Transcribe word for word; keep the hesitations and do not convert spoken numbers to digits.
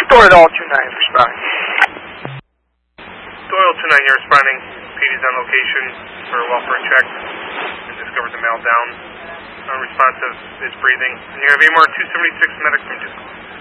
Doyle two nine responding. Doyle two nine, you're responding. P D's on location for a welfare check and discovered the male down. Unresponsive, is breathing. And you have A M R two seventy-six medic from Duke.